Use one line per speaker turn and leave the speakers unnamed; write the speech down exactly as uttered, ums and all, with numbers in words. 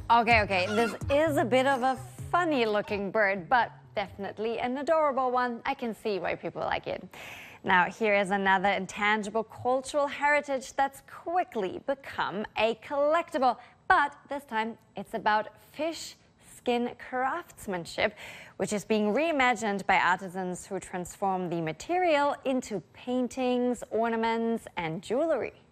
Okay, okay, this is a bit of a funny looking bird, but definitely an adorable one. I can see why people like it. Now, here is another intangible cultural heritage that's quickly become a collectible, but this time it's about fish skin craftsmanship, which is being reimagined by artisans who transform the material into paintings, ornaments, and jewelry.